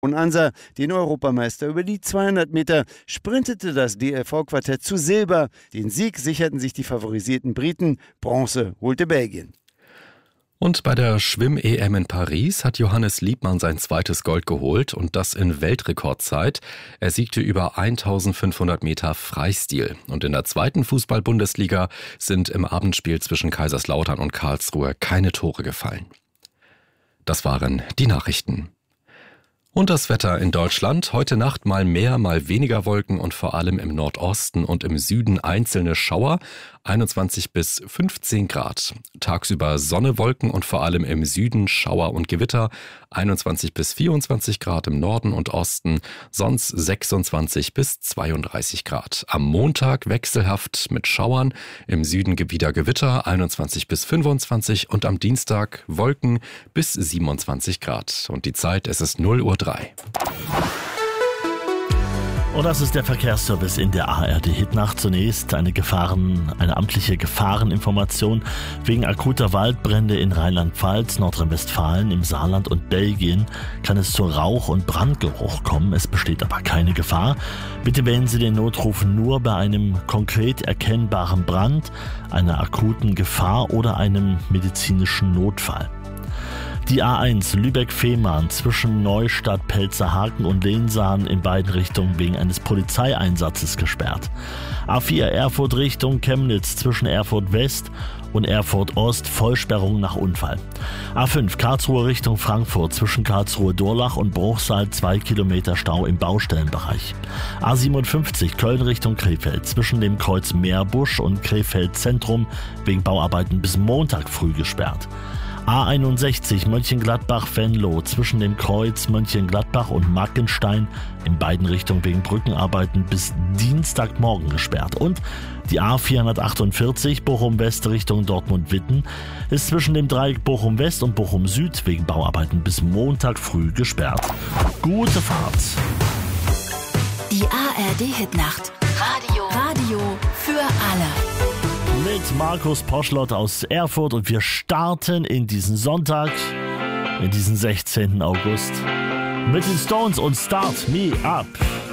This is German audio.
Und Ansa, den Europameister über die 200 Meter, sprintete das DLV-Quartett zu Silber. Den Sieg sicherten sich die favorisierten Briten. Bronze holte Belgien. Und bei der Schwimm-EM in Paris hat Johannes Liebmann sein zweites Gold geholt und das in Weltrekordzeit. Er siegte über 1500 Meter Freistil. Und in der zweiten Fußball-Bundesliga sind im Abendspiel zwischen Kaiserslautern und Karlsruhe keine Tore gefallen. Das waren die Nachrichten. Und das Wetter in Deutschland. Heute Nacht mal mehr, mal weniger Wolken und vor allem im Nordosten und im Süden einzelne Schauer. 21 bis 15 Grad. Tagsüber Sonne, Wolken und vor allem im Süden Schauer und Gewitter. 21 bis 24 Grad im Norden und Osten. Sonst 26 bis 32 Grad. Am Montag wechselhaft mit Schauern. Im Süden wieder Gewitter. 21 bis 25 und am Dienstag Wolken bis 27 Grad. Und die Zeit, es ist 0:03 Uhr. Und das ist der Verkehrsservice in der ARD-Hitnacht. Zunächst eine amtliche Gefahreninformation. Wegen akuter Waldbrände in Rheinland-Pfalz, Nordrhein-Westfalen, im Saarland und Belgien kann es zu Rauch- und Brandgeruch kommen. Es besteht aber keine Gefahr. Bitte wählen Sie den Notruf nur bei einem konkret erkennbaren Brand, einer akuten Gefahr oder einem medizinischen Notfall. Die A1 Lübeck-Fehmarn zwischen Neustadt, Pelzerhaken und Lensahn in beiden Richtungen wegen eines Polizeieinsatzes gesperrt. A4 Erfurt Richtung Chemnitz zwischen Erfurt West und Erfurt Ost Vollsperrung nach Unfall. A5 Karlsruhe Richtung Frankfurt zwischen Karlsruhe-Dorlach und Bruchsal 2 Kilometer Stau im Baustellenbereich. A57 Köln Richtung Krefeld zwischen dem Kreuz Meerbusch und Krefeld Zentrum wegen Bauarbeiten bis Montag früh gesperrt. A61 Mönchengladbach-Venlo zwischen dem Kreuz Mönchengladbach und Mackenstein in beiden Richtungen wegen Brückenarbeiten bis Dienstagmorgen gesperrt. Und die A448 Bochum-West Richtung Dortmund-Witten ist zwischen dem Dreieck Bochum-West und Bochum-Süd wegen Bauarbeiten bis Montag früh gesperrt. Gute Fahrt! Die ARD-Hitnacht. Radio für alle. Mit Markus Poschlott aus Erfurt und wir starten in diesen Sonntag, in diesen 16. August mit den Stones und Start Me Up.